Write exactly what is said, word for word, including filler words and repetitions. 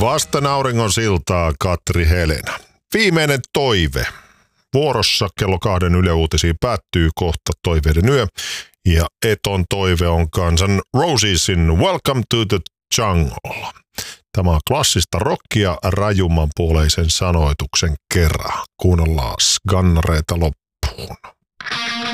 Vasten auringon siltaa Katri Helena. Viimeinen toive. Vuorossa kello kahden Yle Uutisiin päättyy kohta toiveiden yö. Ja Eton toive on kansan Rosesin Welcome to the Jungle. Tämä on klassista rockia rajumman puoleisen sanoituksen kerran. Kuunnellaan gannareita loppuun.